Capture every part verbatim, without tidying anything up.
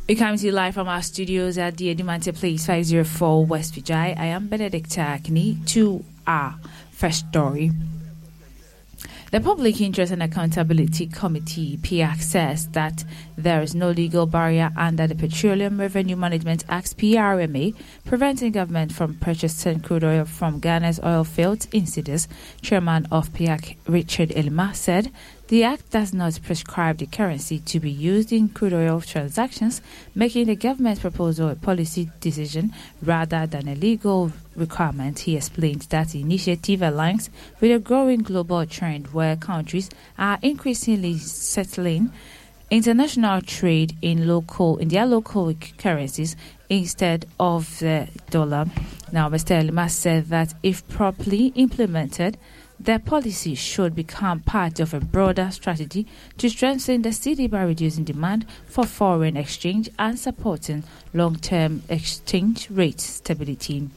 We come to you live from our studios at the Edimante Place, five oh four West Vijay. I am Benedicta Akini. To our first story. The Public Interest and Accountability Committee, P A C, says that there is no legal barrier under the Petroleum Revenue Management Act, P R M A, preventing government from purchasing crude oil from Ghana's oil fields. Incidents. Chairman of P A C, Richard Elima, said the Act does not prescribe the currency to be used in crude oil transactions, making the government's proposal a policy decision rather than a legal requirement. He explained that the initiative aligns with a growing global trend where countries are increasingly settling international trade in local in their local currencies instead of the dollar. Now, Mister Elima said that if properly implemented, their policy should become part of a broader strategy to strengthen the cedi by reducing demand for foreign exchange and supporting long-term exchange rate stability.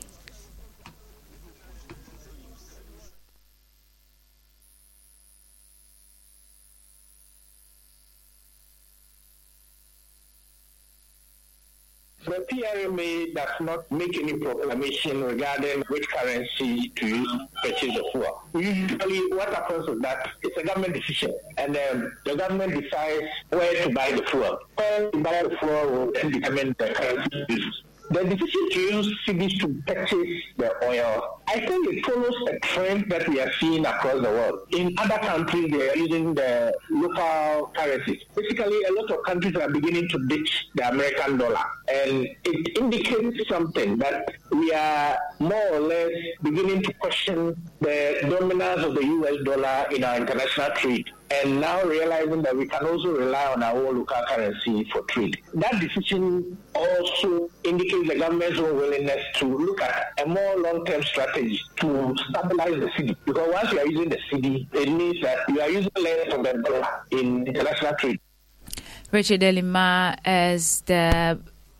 The P R M A does not make any proclamation regarding which currency to use to purchase the fuel. Usually what happens is that it's a government decision, and um, the government decides where to buy the fuel. Where to buy the fuel will then determine the currency used. The decision to use cedis to purchase the oil, I think it follows a trend that we are seeing across the world. In other countries, they are using the local currencies. Basically, a lot of countries are beginning to ditch the American dollar. And it indicates something that we are more or less beginning to question the dominance of the U S dollar in our international trade, and now realizing that we can also rely on our own local currency for trade. That decision also indicates the government's own willingness to look at a more long-term strategy to stabilize the cedi. Because once you are using the cedi, it means that you are using less of the dollar in international trade. Richard Elima is the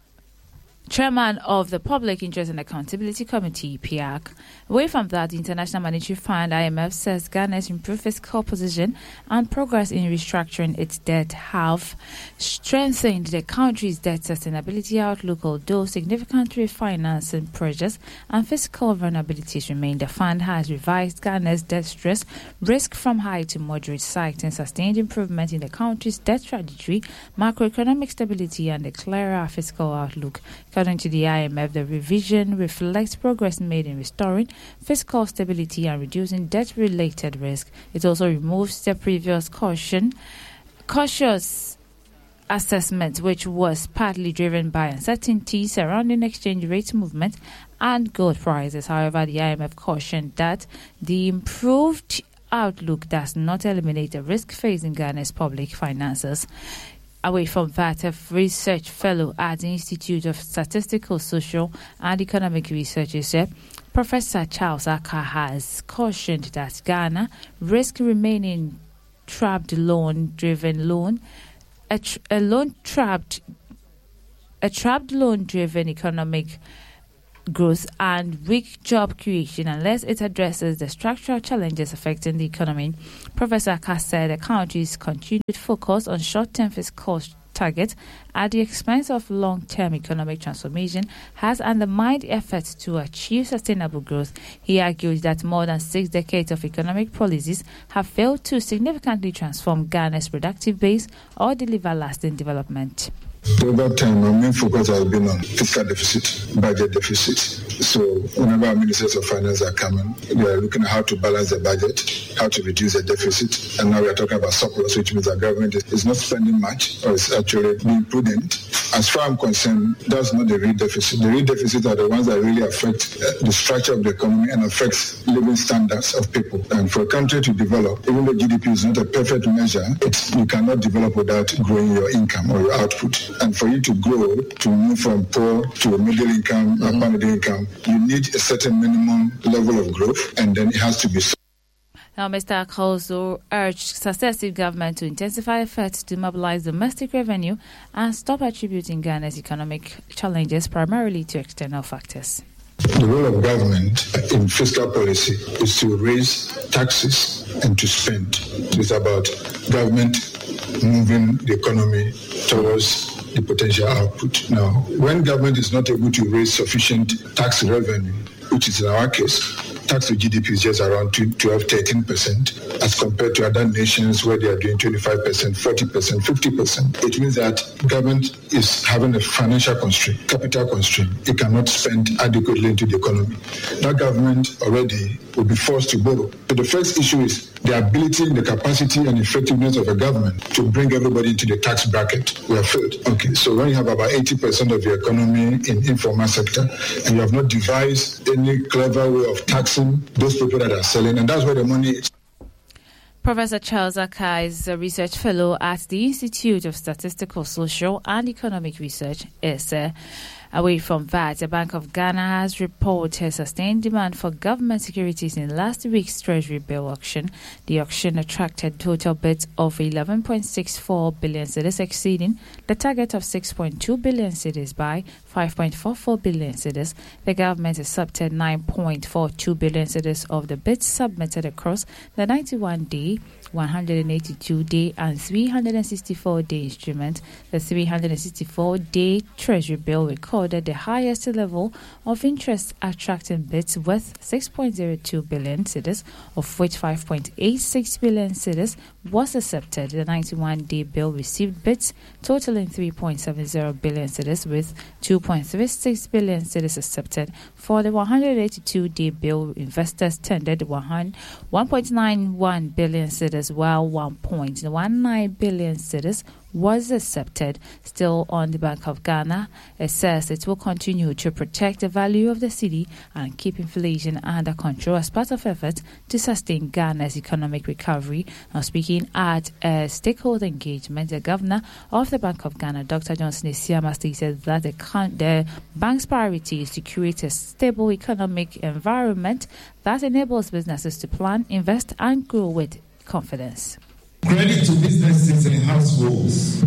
Chairman of the Public Interest and Accountability Committee, P A C. Away from that, the International Monetary Fund, I M F, says Ghana's improved fiscal position and progress in restructuring its debt have strengthened the country's debt sustainability outlook, although significant refinancing projects and fiscal vulnerabilities remain. The fund has revised Ghana's debt stress risk from high to moderate, citing sustained improvement in the country's debt trajectory, macroeconomic stability, and a clearer fiscal outlook. According to the I M F, the revision reflects progress made in restoring fiscal stability and reducing debt-related risk. It also removes the previous caution, cautious assessment, which was partly driven by uncertainty surrounding exchange rate movement and gold prices. However, the I M F cautioned that the improved outlook does not eliminate the risk facing Ghana's public finances. Away from that, a research fellow at the Institute of Statistical, Social and Economic Research, Professor Charles Aka, has cautioned that Ghana risk remaining trapped loan-driven loan, a, tra- a loan trapped, a trapped loan-driven economic growth and weak job creation unless it addresses the structural challenges affecting the economy. Professor Aka said the country's continued focus on short-term fiscal targets at the expense of long-term economic transformation has undermined efforts to achieve sustainable growth. He argued that more than six decades of economic policies have failed to significantly transform Ghana's productive base or deliver lasting development. Over time, our main focus has been on fiscal deficit, budget deficit. So whenever our ministers of finance are coming, they are looking at how to balance the budget, how to reduce the deficit. And now we are talking about surplus, which means our government is, is not spending much, or is actually being prudent. As far as I'm concerned, that's not the real deficit. The real deficit are the ones that really affect uh, the structure of the economy and affects living standards of people. And for a country to develop, even though G D P is not a perfect measure, it's, you cannot develop without growing your income or your output. And for you to grow, to move from poor to middle income, mm-hmm. upper middle income, you need a certain minimum level of growth, and then it has to be. Now, Mister Aka also urged successive government to intensify efforts to mobilize domestic revenue and stop attributing Ghana's economic challenges primarily to external factors. The role of government in fiscal policy is to raise taxes and to spend. It's about government moving the economy towards the potential output. Now, when government is not able to raise sufficient tax revenue, which is in our case, tax to G D P is just around twelve, thirteen percent as compared to other nations where they are doing twenty-five percent, forty percent, fifty percent. It means that government is having a financial constraint, capital constraint. It cannot spend adequately into the economy. That government already will be forced to borrow. So the first issue is the ability, the capacity and effectiveness of a government to bring everybody into the tax bracket. We have failed. Okay, so when you have about eighty percent of the economy in informal sector and you have not devised any clever way of taxing those people that are selling, and that's where the money is. Professor Charles Akai is a research fellow at the Institute of Statistical, Social and Economic Research, I S E. Away from that, the Bank of Ghana has reported sustained demand for government securities in last week's Treasury bill auction. The auction attracted total bids of eleven point six four billion cedis, exceeding the target of six point two billion cedis by five point four four billion cedis. The government accepted nine point four two billion cedis of the bids submitted across the ninety-one day, one hundred eighty-two day and three hundred sixty-four day instrument. The three hundred sixty-four day Treasury bill recorded the highest level of interest, attracting bids worth six point zero two billion cedis, of which five point eight six billion cedis was accepted. The ninety-one day bill received bids totaling three point seven zero billion cedis, with two point three six billion cedis accepted. For the one hundred eighty-two day bill, investors tendered one point nine one billion cedis, while one point one nine billion cedis was accepted. Still on the Bank of Ghana, it says it will continue to protect the value of the cedi and keep inflation under control as part of efforts to sustain Ghana's economic recovery. Now, speaking at a stakeholder engagement, the governor of the Bank of Ghana, Doctor Johnson Esiama, stated that the, the bank's priority is to create a stable economic environment that enables businesses to plan, invest and grow with confidence. Credit to businesses and households